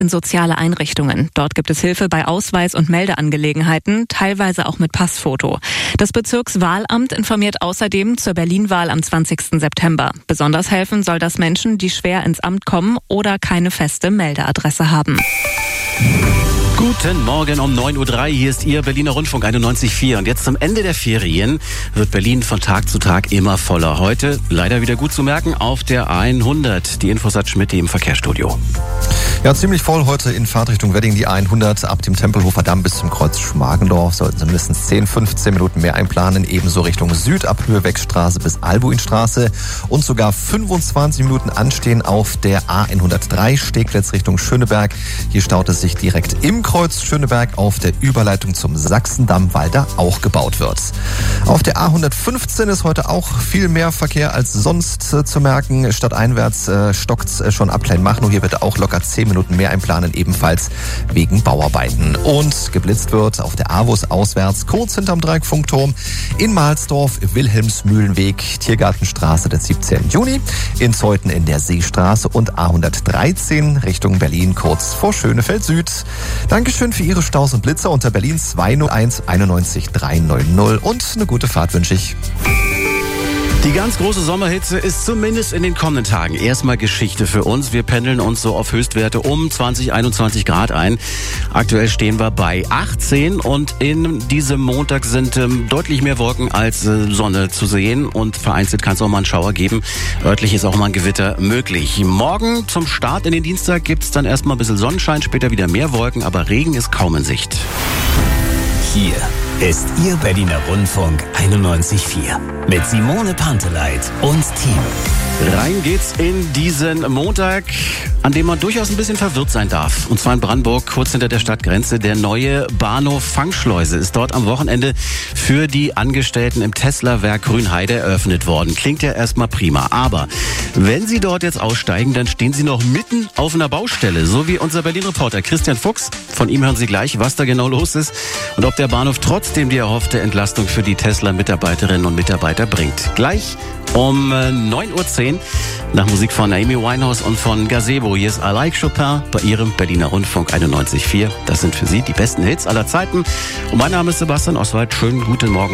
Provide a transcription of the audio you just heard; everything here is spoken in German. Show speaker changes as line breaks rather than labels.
in soziale Einrichtungen. Dort gibt es Hilfe bei Ausweis- und Meldeangelegenheiten, teilweise auch mit Passfoto. Das Bezirkswahlamt informiert außerdem zur Berlin-Wahl am 20. September. Besonders helfen soll das Menschen, die schwer ins Amt kommen oder keine feste Meldeadresse haben.
Guten Morgen um 9.03 Uhr, hier ist Ihr Berliner Rundfunk 91.4 und jetzt zum Ende der Ferien wird Berlin von Tag zu Tag immer voller. Heute leider wieder gut zu merken auf der A100. Die Infos hat Schmidt im Verkehrsstudio.
Ja, ziemlich voll heute in Fahrtrichtung Wedding die A100 ab dem Tempelhofer Damm bis zum Kreuz Schmargendorf. Sollten Sie mindestens 10-15 Minuten mehr einplanen. Ebenso Richtung Süd ab Höheweckstraße bis Albuinstraße und sogar 25 Minuten anstehen auf der A103 Stegplatz Richtung Schöneberg. Hier staut es sich direkt im Kreuz Schöneberg auf der Überleitung zum Sachsendamm, weil da auch gebaut wird. Auf der A115 ist heute auch viel mehr Verkehr als sonst zu merken. Stadteinwärts stockt schon ab Kleinmachnow. Hier wird auch locker 10 Minuten mehr einplanen, ebenfalls wegen Bauarbeiten. Und geblitzt wird auf der AWUS auswärts, kurz hinterm Dreieckfunkturm, in Mahlsdorf, Wilhelmsmühlenweg, Tiergartenstraße der 17. Juni, in Zeuthen in der Seestraße und A113 Richtung Berlin, kurz vor Schönefeld Süd. Dankeschön für Ihre Staus und Blitzer unter Berlin 201 91 390 und eine gute Fahrt wünsche ich.
Die ganz große Sommerhitze ist zumindest in den kommenden Tagen erstmal Geschichte für uns. Wir pendeln uns so auf Höchstwerte um 20, 21 Grad ein. Aktuell stehen wir bei 18 und in diesem Montag sind deutlich mehr Wolken als Sonne zu sehen und vereinzelt kann es auch mal einen Schauer geben. Örtlich ist auch mal ein Gewitter möglich. Morgen zum Start in den Dienstag gibt es dann erstmal ein bisschen Sonnenschein, später wieder mehr Wolken, aber Regen ist kaum in Sicht.
Hier ist Ihr Berliner Rundfunk 91.4 mit Simone Panteleit und Team.
Rein geht's in diesen Montag, an dem man durchaus ein bisschen verwirrt sein darf. Und zwar in Brandenburg, kurz hinter der Stadtgrenze. Der neue Bahnhof Fangschleuse ist dort am Wochenende für die Angestellten im Tesla-Werk Grünheide eröffnet worden. Klingt ja erstmal prima. Aber wenn Sie dort jetzt aussteigen, dann stehen Sie noch mitten auf einer Baustelle. So wie unser Berlin-Reporter Christian Fuchs. Von ihm hören Sie gleich, was da genau los ist und ob der Bahnhof trotzdem die erhoffte Entlastung für die Tesla-Mitarbeiterinnen und Mitarbeiter bringt. Gleich um 9.10 Uhr nach Musik von Amy Winehouse und von Gazebo. Hier ist I Like Chopin bei Ihrem Berliner Rundfunk 91.4. Das sind für Sie die besten Hits aller Zeiten. Und mein Name ist Sebastian Oswald. Schönen guten Morgen.